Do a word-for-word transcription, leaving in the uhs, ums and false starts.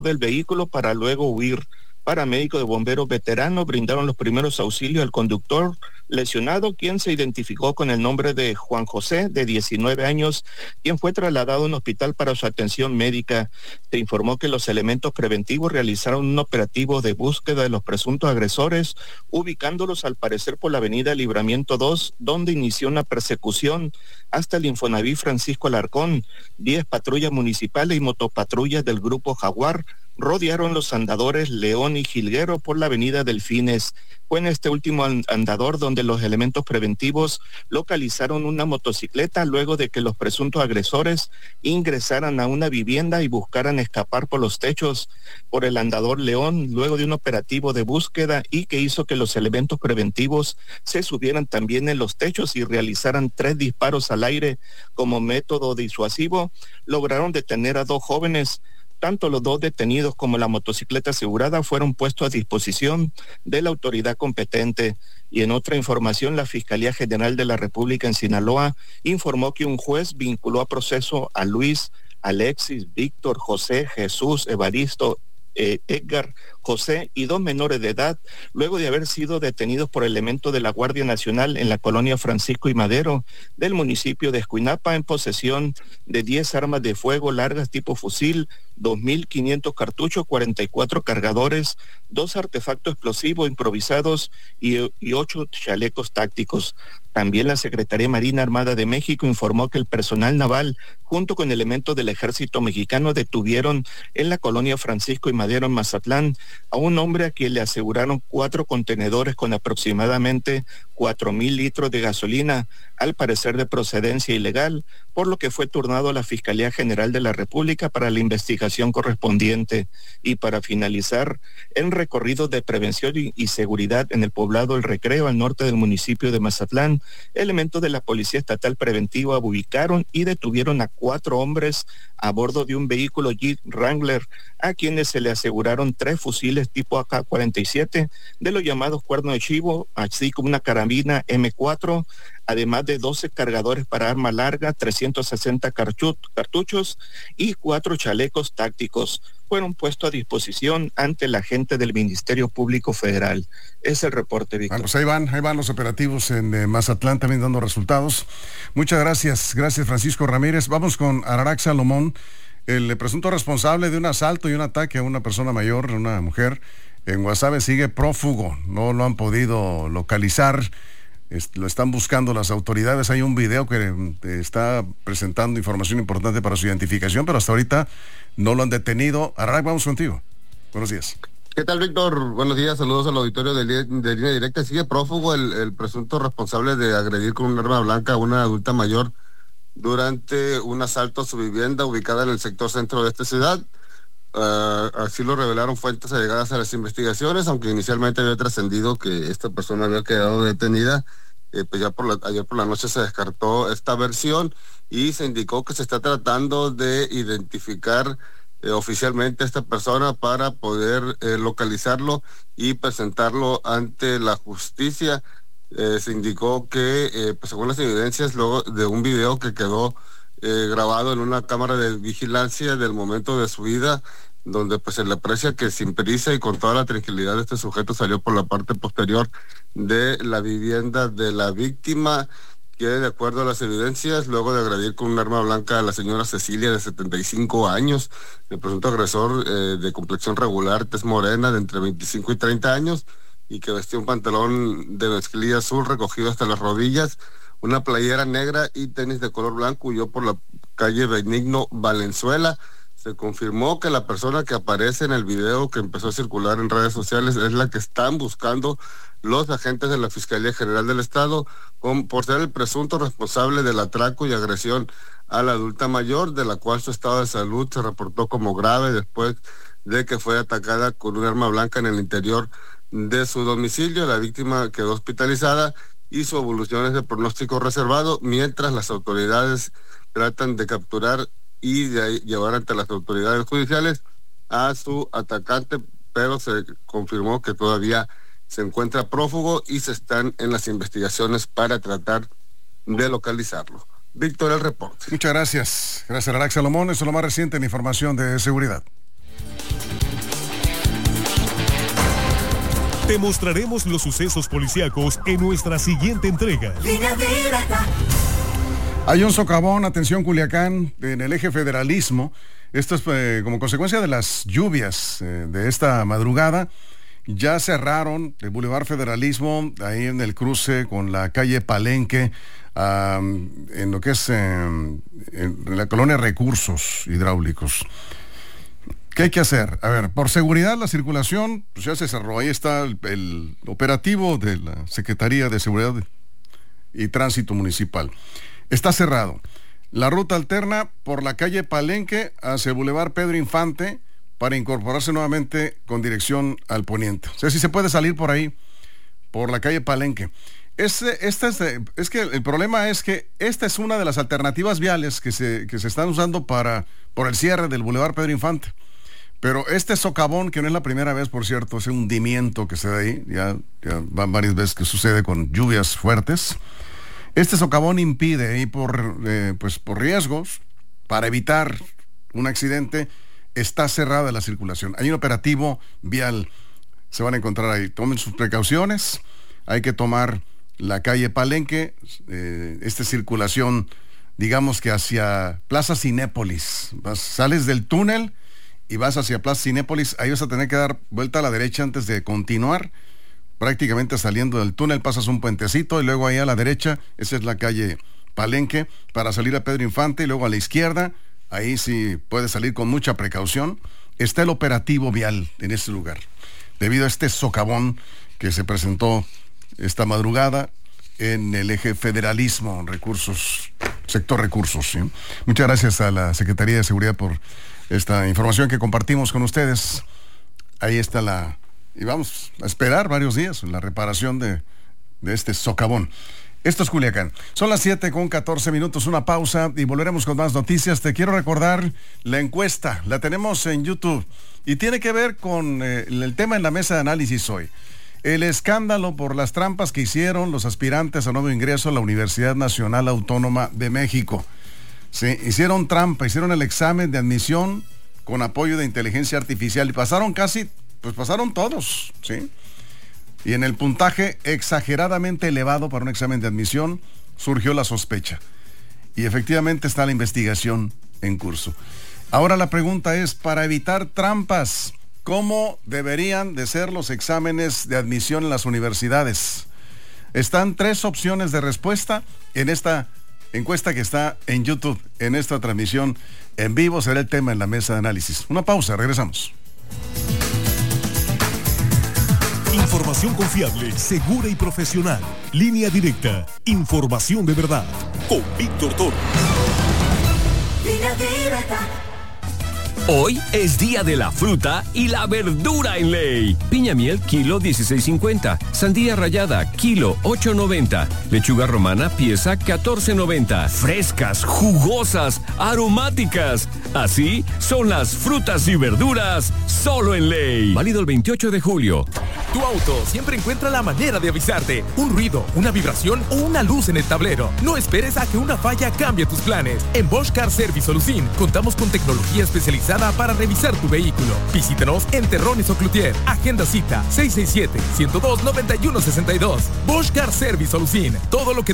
del vehículo para luego huir. Paramédicos de bomberos veteranos brindaron los primeros auxilios al conductor lesionado, quien se identificó con el nombre de Juan José, de diecinueve años, quien fue trasladado a un hospital para su atención médica. Se informó que los elementos preventivos realizaron un operativo de búsqueda de los presuntos agresores, ubicándolos al parecer por la avenida Libramiento dos, donde inició una persecución hasta el Infonavit Francisco Alarcón. Diez patrullas municipales y motopatrullas del grupo Jaguar rodearon los andadores León y Jilguero por la avenida Delfines. Fue en este último andador donde los elementos preventivos localizaron una motocicleta luego de que los presuntos agresores ingresaran a una vivienda y buscaran escapar por los techos. Por el andador León, luego de un operativo de búsqueda y que hizo que los elementos preventivos se subieran también en los techos y realizaran tres disparos al aire como método disuasivo, lograron detener a dos jóvenes. Tanto los dos detenidos como la motocicleta asegurada fueron puestos a disposición de la autoridad competente. Y en otra información, la Fiscalía General de la República en Sinaloa informó que un juez vinculó a proceso a Luis, Alexis, Víctor, José, Jesús, Evaristo, eh, Edgar, José y dos menores de edad, luego de haber sido detenidos por elementos de la Guardia Nacional en la colonia Francisco y Madero del municipio de Escuinapa en posesión de diez armas de fuego largas tipo fusil, dos mil quinientos cartuchos, cuarenta y cuatro cargadores, dos artefactos explosivos improvisados y, y ocho chalecos tácticos. También la Secretaría Marina Armada de México informó que el personal naval, junto con elementos del Ejército Mexicano, detuvieron en la colonia Francisco y Madero en Mazatlán a un hombre a quien le aseguraron cuatro contenedores con aproximadamente cuatro mil litros de gasolina, al parecer de procedencia ilegal, por lo que fue turnado a la Fiscalía General de la República para la investigación correspondiente. Y para finalizar, en recorridos de prevención y, y seguridad en el poblado El Recreo, al norte del municipio de Mazatlán, elementos de la Policía Estatal Preventiva ubicaron y detuvieron a cuatro hombres a bordo de un vehículo Jeep Wrangler, a quienes se le aseguraron tres fusiles tipo A K cuarenta y siete de los llamados cuernos de chivo, así como una carabina eme cuatro, además de doce cargadores para arma larga, trescientos sesenta cartu- cartuchos y cuatro chalecos tácticos. Fueron puestos a disposición ante la gente del Ministerio Público Federal. Es el reporte, Víctor. Bueno, pues ahí van, ahí van los operativos en eh, Mazatlán también dando resultados. Muchas gracias, gracias Francisco Ramírez. Vamos con Ararac Salomón, el presunto responsable de un asalto y un ataque a una persona mayor, una mujer, en Guasave sigue prófugo. No lo han podido localizar. Lo están buscando las autoridades. Hay un video que está presentando información importante para su identificación, pero hasta ahorita no lo han detenido. Ararac, vamos contigo. Buenos días. ¿Qué tal, Víctor? Buenos días, saludos al auditorio de, de Línea Directa. Sigue prófugo el, el presunto responsable de agredir con un arma blanca a una adulta mayor durante un asalto a su vivienda ubicada en el sector centro de esta ciudad. Uh, así lo revelaron fuentes allegadas a las investigaciones, aunque inicialmente había trascendido que esta persona había quedado detenida. Eh, pues ya por la, ayer por la noche se descartó esta versión y se indicó que se está tratando de identificar eh, oficialmente a esta persona para poder eh, localizarlo y presentarlo ante la justicia. Eh, se indicó que, eh, pues según las evidencias, luego de un video que quedó eh, grabado en una cámara de vigilancia del momento de su ida, donde pues se le aprecia que sin prisa y con toda la tranquilidad este sujeto salió por la parte posterior de la vivienda de la víctima, que de acuerdo a las evidencias, luego de agredir con un arma blanca a la señora Cecilia de setenta y cinco años, el presunto agresor eh, de complexión regular, tez morena, de entre veinticinco y treinta años, y que vestía un pantalón de mezclilla azul recogido hasta las rodillas, una playera negra y tenis de color blanco, huyó por la calle Benigno Valenzuela. Se confirmó que la persona que aparece en el video que empezó a circular en redes sociales es la que están buscando los agentes de la Fiscalía General del Estado con, por ser el presunto responsable del atraco y agresión a la adulta mayor, de la cual su estado de salud se reportó como grave después de que fue atacada con un arma blanca en el interior de su domicilio. La víctima quedó hospitalizada y su evolución es de pronóstico reservado, mientras las autoridades tratan de capturar y de ahí llevar ante las autoridades judiciales a su atacante, pero se confirmó que todavía se encuentra prófugo y se están en las investigaciones para tratar de localizarlo. Víctor, el reporte. Muchas gracias. Gracias, Ararac Salomón. Eso es lo más reciente en información de seguridad. Te mostraremos los sucesos policíacos en nuestra siguiente entrega. Línea Directa. Hay un socavón, atención Culiacán, en el eje federalismo. Esto es eh, como consecuencia de las lluvias eh, de esta madrugada. Ya cerraron el Boulevard Federalismo, ahí en el cruce con la calle Palenque, um, en lo que es eh, en la colonia Recursos Hidráulicos. ¿Qué hay que hacer? A ver, por seguridad la circulación, pues ya se cerró. Ahí está el, el operativo de la Secretaría de Seguridad y Tránsito Municipal. Está cerrado. La ruta alterna por la calle Palenque hacia el Boulevard Pedro Infante para incorporarse nuevamente con dirección al poniente. O sea, si se puede salir por ahí, por la calle Palenque. Este, este es, de, es que el problema es que esta es una de las alternativas viales que se, que se están usando para, por el cierre del Boulevard Pedro Infante. Pero este socavón, que no es la primera vez, por cierto, ese hundimiento que se da ahí, ya, ya van varias veces que sucede con lluvias fuertes. Este socavón impide, y por, eh, pues por riesgos, para evitar un accidente, está cerrada la circulación. Hay un operativo vial, se van a encontrar ahí. Tomen sus precauciones, hay que tomar la calle Palenque, eh, esta circulación, digamos que hacia Plaza Cinépolis. Vas, sales del túnel y vas hacia Plaza Cinépolis, ahí vas a tener que dar vuelta a la derecha antes de continuar. Prácticamente saliendo del túnel pasas un puentecito y luego ahí a la derecha, esa es la calle Palenque, para salir a Pedro Infante, y luego a la izquierda, ahí sí puedes salir con mucha precaución. Está el operativo vial en este lugar, debido a este socavón que se presentó esta madrugada en el eje federalismo, recursos, sector recursos, ¿sí? Muchas gracias a la Secretaría de Seguridad por esta información que compartimos con ustedes. Ahí está la... Y vamos a esperar varios días la reparación de, de este socavón. Esto es Culiacán. Son las siete con catorce minutos, una pausa y volveremos con más noticias. Te quiero recordar la encuesta, la tenemos en YouTube y tiene que ver con eh, el tema en la mesa de análisis hoy. El escándalo por las trampas que hicieron los aspirantes a nuevo ingreso a la Universidad Nacional Autónoma de México. Sí, hicieron trampa, hicieron el examen de admisión con apoyo de inteligencia artificial y pasaron casi... Pues pasaron todos, ¿sí? Y en el puntaje exageradamente elevado para un examen de admisión, surgió la sospecha. Y efectivamente está la investigación en curso. Ahora la pregunta es, para evitar trampas, ¿cómo deberían de ser los exámenes de admisión en las universidades? Están tres opciones de respuesta en esta encuesta que está en YouTube, en esta transmisión en vivo. Será el tema en la mesa de análisis. Una pausa, regresamos. Información confiable, segura y profesional. Línea Directa. Información de verdad. Con Víctor Toro. Línea Directa. Hoy es día de la fruta y la verdura en ley. Piña miel, kilo dieciséis cincuenta. Sandía rallada, kilo ocho noventa. Lechuga romana, pieza catorce noventa. Frescas, jugosas, aromáticas. Así son las frutas y verduras solo en ley. Válido el veintiocho de julio. Tu auto siempre encuentra la manera de avisarte. Un ruido, una vibración o una luz en el tablero. No esperes a que una falla cambie tus planes. En Bosch Car Service Solución contamos con tecnología especializada para revisar tu vehículo. Visítanos en Terrones o Cloutier. Agenda cita seis seis siete, ciento dos, noventa y uno sesenta y dos. Bosch Car Service Solución. Todo lo que